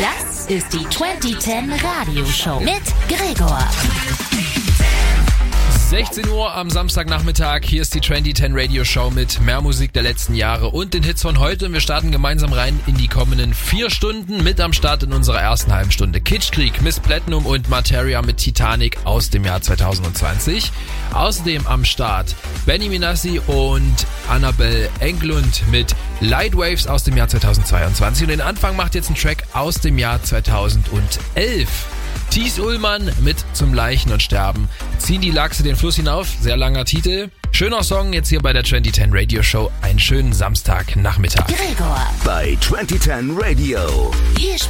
Das ist die 2010 Radioshow mit Gregor. 16 Uhr am Samstagnachmittag, hier ist die 2010 Radio Show mit mehr Musik der letzten Jahre und den Hits von heute. Und wir starten gemeinsam rein in die kommenden 4 Stunden. Mit am Start in unserer ersten halben Stunde Kitschkrieg, Miss Platinum und Materia mit Titanic aus dem Jahr 2020. Außerdem am Start Benny Minassi und Annabelle Englund mit Lightwaves aus dem Jahr 2022. Und den Anfang macht jetzt ein Track aus dem Jahr 2011. Thies Ullmann mit Zum Leichen und Sterben. Ziehen die Lachse den Fluss hinauf. Sehr langer Titel. Schöner Song jetzt hier bei der 2010 Radio Show. Einen schönen Samstagnachmittag. Gregor Bei 2010 Radio. Hier